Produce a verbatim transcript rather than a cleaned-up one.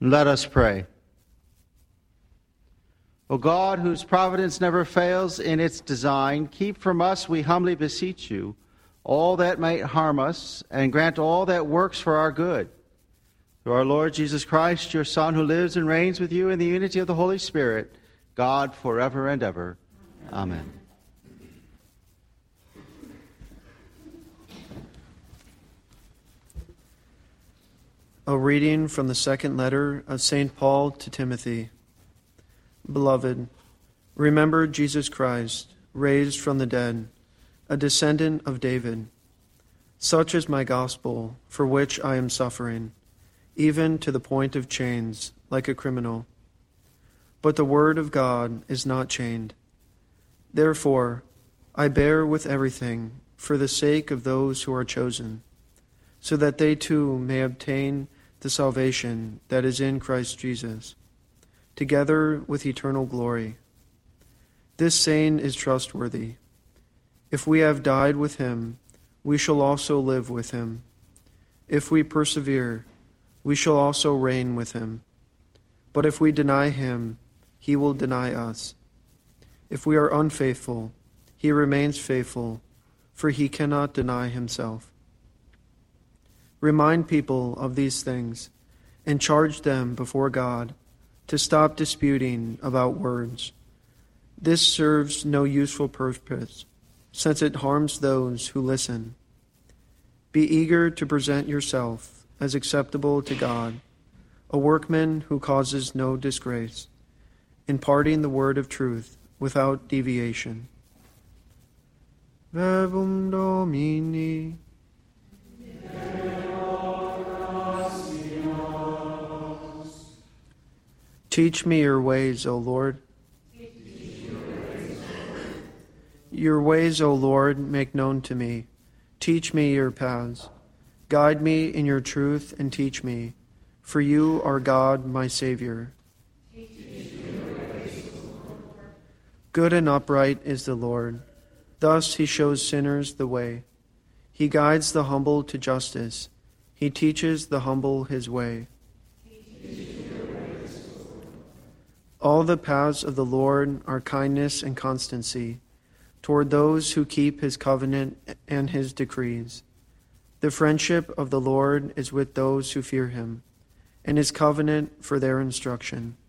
Let us pray. O God, whose providence never fails in its design, keep from us, we humbly beseech you, all that might harm us, and grant all that works for our good. Through our Lord Jesus Christ, your Son, who lives and reigns with you in the unity of the Holy Spirit, God, forever and ever. Amen. A reading from the second letter of Saint Paul to Timothy. Beloved, remember Jesus Christ, raised from the dead, a descendant of David. Such is my gospel, for which I am suffering, even to the point of chains, like a criminal. But the word of God is not chained. Therefore, I bear with everything for the sake of those who are chosen, so that they too may obtain the salvation that is in Christ Jesus, together with eternal glory. This saying is trustworthy. If we have died with him, we shall also live with him. If we persevere, we shall also reign with him. But if we deny him, he will deny us. If we are unfaithful, he remains faithful, for he cannot deny himself. Remind people of these things, and charge them before God to stop disputing about words. This serves no useful purpose, since it harms those who listen. Be eager to present yourself as acceptable to God, a workman who causes no disgrace, imparting the word of truth without deviation. Verbum Domini. Teach me your ways, O Lord. Your ways, O Lord, make known to me. Teach me your paths. Guide me in your truth and teach me, for you are God, my Savior. Good and upright is the Lord. Thus he shows sinners the way. He guides the humble to justice. He teaches the humble his way. All the paths of the Lord are kindness and constancy toward those who keep his covenant and his decrees. The friendship of the Lord is with those who fear him, and his covenant for their instruction.